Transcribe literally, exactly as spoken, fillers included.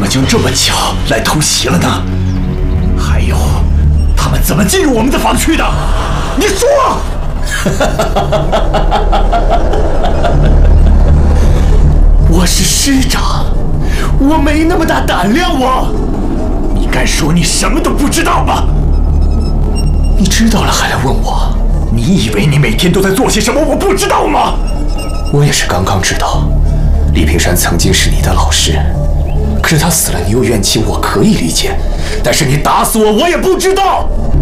么就这么巧来偷袭了呢？还有，他们怎么进入我们的房区的？你说！我是师长，我没那么大胆量我。你敢说你什么都不知道吗？你知道了还来问我？你以为你每天都在做些什么我不知道吗？我也是刚刚知道，李平山曾经是你的老师，可是他死了，你有怨气，我可以理解。但是你打死我，我也不知道。